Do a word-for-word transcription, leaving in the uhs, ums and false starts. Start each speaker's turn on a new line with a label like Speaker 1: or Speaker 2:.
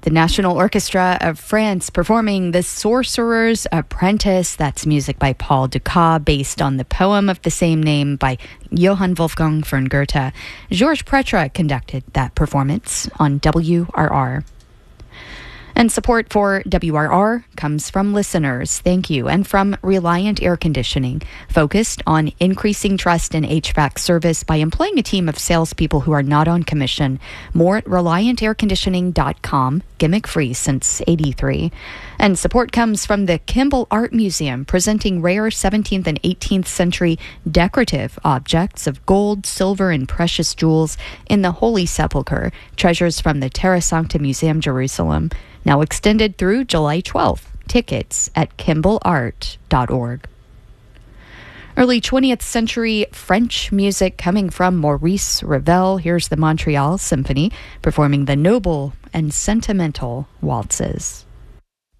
Speaker 1: The National Orchestra of France performing The Sorcerer's Apprentice. That's music by Paul Dukas, based on the poem of the same name by Johann Wolfgang von Goethe. Georges Pretre conducted that performance on W R R. And support for W R R comes from listeners. Thank you. And from Reliant Air Conditioning, focused on increasing trust in H V A C service by employing a team of salespeople who are not on commission. More at reliant air conditioning dot com, gimmick free since eighty-three. And support comes from the Kimball Art Museum, presenting rare seventeenth and eighteenth century decorative objects of gold, silver, and precious jewels in the Holy Sepulchre, treasures from the Terra Sancta Museum, Jerusalem. Now extended through July twelfth. Tickets at kimball art dot org. Early twentieth century French music coming from Maurice Ravel. Here's the Montreal Symphony performing the noble and sentimental waltzes.